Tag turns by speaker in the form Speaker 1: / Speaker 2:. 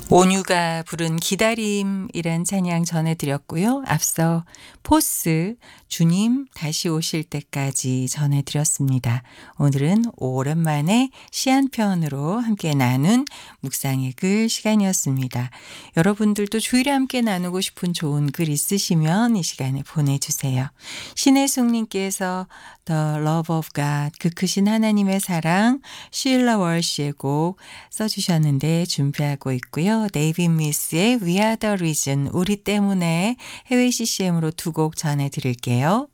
Speaker 1: 온유가 부른 기다림이란 찬양 전해드렸고요. 앞서 포스 주님 다시 오실 때까지 전해드렸습니다. 오늘은 오랜만에 시 한 편으로 함께 나눈 묵상의 글 시간이었습니다. 여러분들도 주일에 함께 나누고 싶은 좋은 글 있으시면 이 시간에 보내주세요. 신혜숙님께서 The Love of God, 그 크신 하나님의 사랑, 쉴라 월시의 곡 써주셨는데 준비하고 있고요. 데이빗 미스의 We Are The Reason, 우리 때문에 해외 CCM으로 두 곡 전해드릴게요.